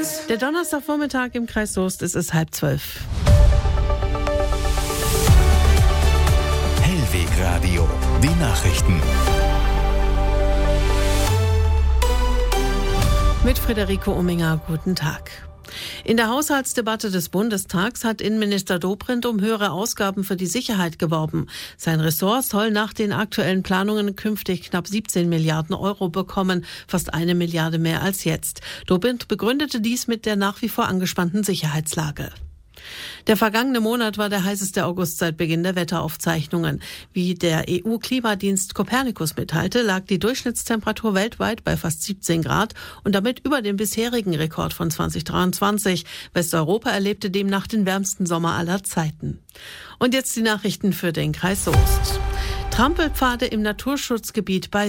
Der Donnerstagvormittag im Kreis Soest, es ist 11:30. Hellweg Radio, die Nachrichten. Mit Friederike Umminger, guten Tag. In der Haushaltsdebatte des Bundestags hat Innenminister Dobrindt um höhere Ausgaben für die Sicherheit geworben. Sein Ressort soll nach den aktuellen Planungen künftig knapp 17 Milliarden Euro bekommen, fast 1 Milliarde mehr als jetzt. Dobrindt begründete dies mit der nach wie vor angespannten Sicherheitslage. Der vergangene Monat war der heißeste August seit Beginn der Wetteraufzeichnungen. Wie der EU-Klimadienst Copernicus mitteilte, lag die Durchschnittstemperatur weltweit bei fast 17 Grad und damit über dem bisherigen Rekord von 2023. Westeuropa erlebte demnach den wärmsten Sommer aller Zeiten. Und jetzt die Nachrichten für den Kreis Soest. Trampelpfade im Naturschutzgebiet bei